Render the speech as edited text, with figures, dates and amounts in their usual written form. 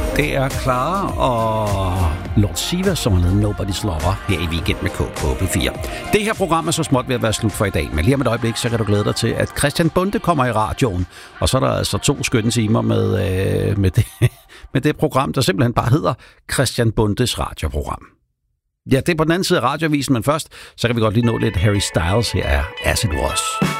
Det er Clara og Lord Siva, som har lavet Nobody's Lover her i Weekend med K på P4. Det her program er så småt ved at være slut for i dag, men lige om et øjeblik, så kan du glæde dig til, at Christian Bonde kommer i radioen. Og så er der altså 2 skønne timer med det program, der simpelthen bare hedder Christian Bondes radioprogram. Ja, det er på den anden side af radioavisen, men først, så kan vi godt lige nå lidt Harry Styles. Her er As It Was.